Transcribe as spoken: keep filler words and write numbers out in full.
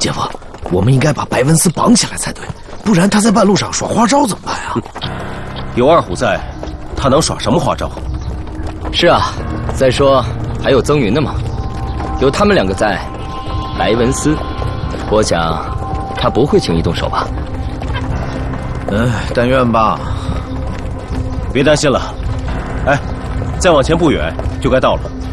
姐夫，我们应该把白文思绑起来才对，不然他在半路上耍花招怎么办啊？ 有二虎在，他能耍什么花招？ 是啊，再说还有曾云呢嘛，有他们两个在，白文思，我想他不会轻易动手吧？ 哎，但愿吧。 别担心了，哎，再往前不远就该到了。